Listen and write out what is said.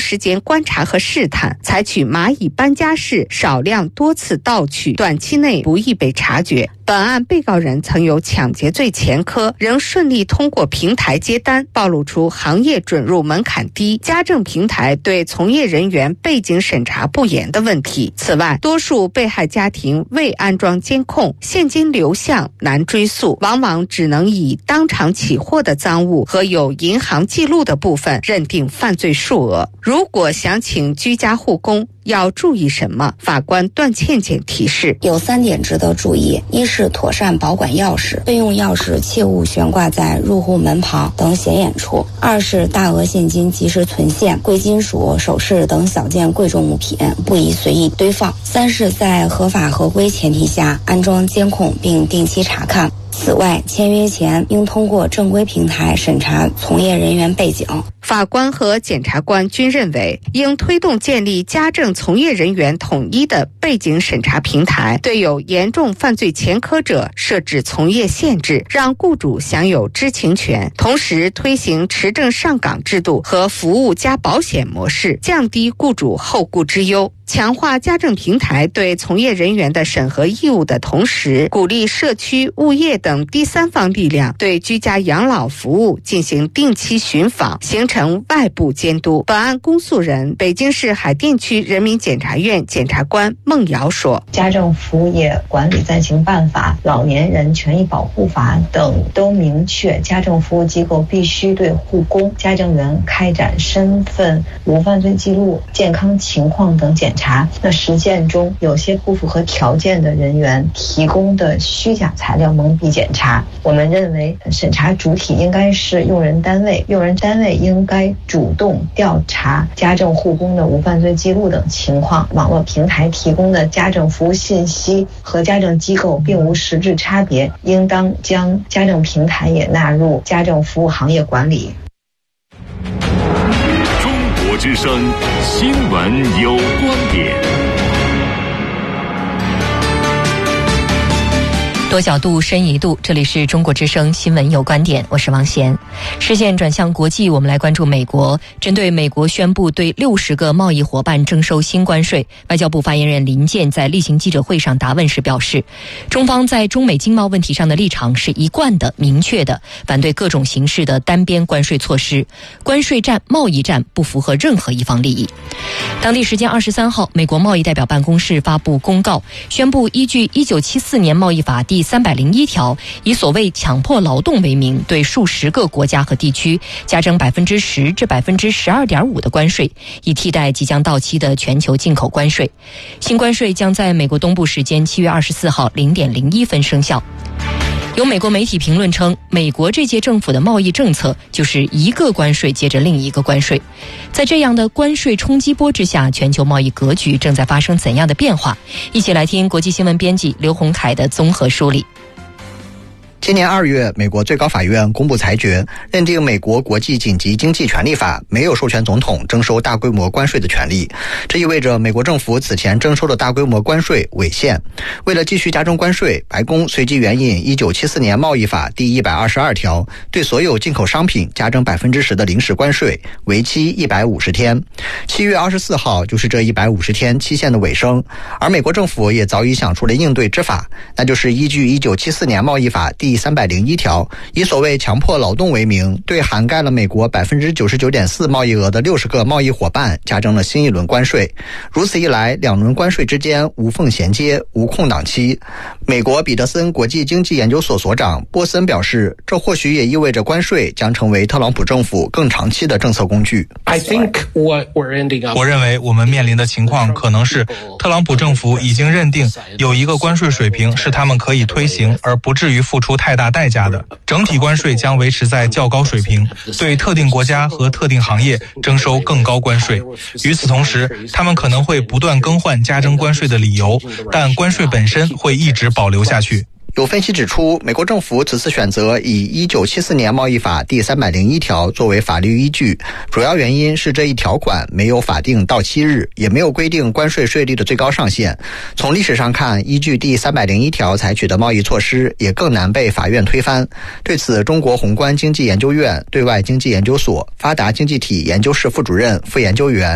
时间观察和试探，采取蚂蚁搬家式少量多次盗取，短期内不易被察觉。本案被告人曾有抢劫罪前科，仍顺利通过平台接单，暴露出行业准入门槛低、家政平台对从业人员背景审查不严的问题。此外，多数被害家庭未安装监控，现金流向难追溯，往往只能以当场起获的赃物和有银行记录的部分认定犯罪数额。如果想请居家护工，要注意什么？法官段倩倩提示， 有3点值得注意：一是妥善保管钥匙，备用钥匙切勿悬挂在入户门旁等显眼处；二是大额现金及时存现，贵金属、首饰等小件贵重物品不宜随意堆放；三是在合法合规前提下安装监控并定期查看。此外，签约前应通过正规平台审查从业人员背景。 法官和检察官均认为，应推动建立家政从业人员统一的背景审查平台，对有严重犯罪前科者设置从业限制，让雇主享有知情权，同时推行持证上岗制度和服务加保险模式，降低雇主后顾之忧。强化家政平台对从业人员的审核义务的同时，鼓励社区、物业等第三方力量对居家养老服务进行定期巡访，形成外部监督。本案公诉人北京市海淀区人民检察院检察官孟瑶说， 家政服务业管理暂行办法、老年人权益保护法等都明确，家政服务机构必须对护工、家政员开展身份、无犯罪记录、健康情况等检查。那实践中有些不符合条件的人员提供的虚假材料蒙蔽检查。我们认为审查主体应该是用人单位，用人单位应该主动调查家政护工的无犯罪记录等情况。网络平台提供的家政服务信息和家政机构并无实质差别，应当将家政平台也纳入家政服务行业管理。 中国之声新闻有观点。 多角度深一度，这里是中国之声新闻有观点，我是王贤。视线转向国际，我们来关注美国。针对美国宣布对60个贸易伙伴征收新关税，外交部发言人林健在例行记者会上答问时表示，中方在中美经贸问题上的立场是一贯的、明确的，反对各种形式的单边关税措施。关税战、贸易战不符合任何一方利益。当地时间23号，美国贸易代表办公室发布公告，宣布依据1974年贸易法第301条，以所谓强迫劳动为名，对数十个国家和地区加征10%至12.5%的关税，以替代即将到期的全球进口关税。新关税将在美国东部时间7月24号0点01分生效。有美国媒体评论称，美国这届政府的贸易政策就是一个关税接着另一个关税。在这样的关税冲击波之下，全球贸易格局正在发生怎样的变化？一起来听国际新闻编辑刘洪凯的综合梳理。 今年2月，美国最高法院公布裁决，认定美国国际紧急经济权利法没有授权总统征收大规模关税的权利。这意味着美国政府此前征收的大规模关税违宪。为了继续加征关税，白宫随即援引1974年贸易法第122条，对所有进口商品加征10%的临时关税，为期150天。7月24号就是这150天期限的尾声，而美国政府也早已想出了应对之法，那就是依据1974年贸易法第301条，以所谓强迫劳动为名，对涵盖了美国99.4%贸易额的60个贸易伙伴加征了新一轮关税。如此一来，两轮关税之间无缝衔接，无空档期。美国彼得森国际经济研究所所长波森表示，这或许也意味着关税将成为特朗普政府更长期的政策工具。 我认为我们面临的情况可能是，特朗普政府已经认定有一个关税水平是他们可以推行而不至于付出太大代价的，整体关税将维持在较高水平，对特定国家和特定行业征收更高关税。与此同时，他们可能会不断更换加征关税的理由，但关税本身会一直保留下去。 有分析指出，美国政府此次选择以1974年贸易法第301条作为法律依据，主要原因是这一条款没有法定到期日，也没有规定关税税率的最高上限。从历史上看，依据第301条采取的贸易措施也更难被法院推翻。对此，中国宏观经济研究院对外经济研究所发达经济体研究室副主任、副研究员